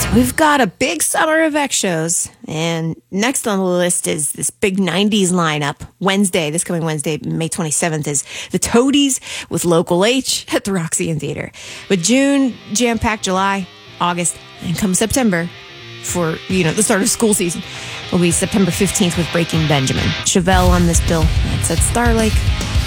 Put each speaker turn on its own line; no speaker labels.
We've got a big summer of X shows, and next on the list is this big 90s lineup. This coming Wednesday, May 27th, is the Toadies with Local H at the Roxy Theater. With June, jam-packed July, August, and come September for, the start of school season, will be September 15th with Breaking Benjamin. Chevelle on this bill. That's at Star Lake.